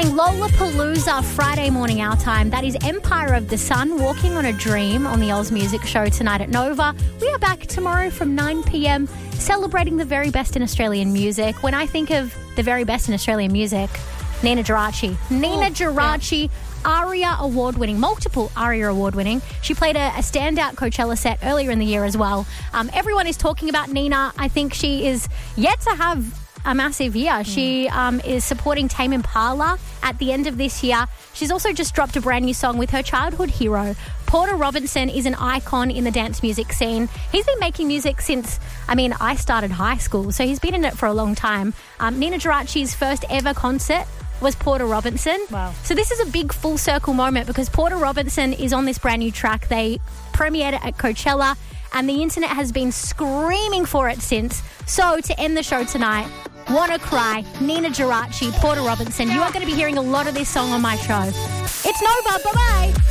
Playing Lollapalooza Friday morning our time. That is Empire of the Sun, Walking on a Dream on the Oz Music Show tonight at Nova. We are back tomorrow from 9 p.m. celebrating the very best in Australian music. When I think of the very best in Australian music, Nina Geraci. Nina Geraci, ARIA award-winning, multiple ARIA award-winning. She played a standout Coachella set earlier in the year as well. Everyone is talking about Nina. I think she is yet to have a massive year. She is supporting Tame Impala at the end of this year. She's also just dropped a brand new song with her childhood hero. Porter Robinson is an icon in the dance music scene. He's been making music since, I started high school, so he's been in it for a long time. Nina Geraci's first ever concert was Porter Robinson. Wow. So this is a big full circle moment because Porter Robinson is on this brand new track. They premiered it at Coachella and the internet has been screaming for it since. So to end the show tonight, Wanna Cry, Nina Geraci, Porter Robinson. You are going to be hearing a lot of this song on my show. It's Nova. Bye-bye.